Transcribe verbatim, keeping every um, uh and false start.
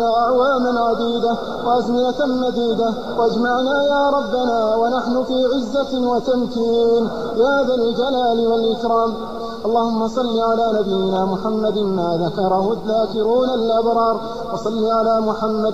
أعواما عديدة وأزمنة مديدة، واجمعنا يا ربنا ونحن في عزة وتمكين يا ذا الجلال والإكرام. اللهم صل على نبينا محمد ما ذكره الذاكرون الأبرار، وصل على محمد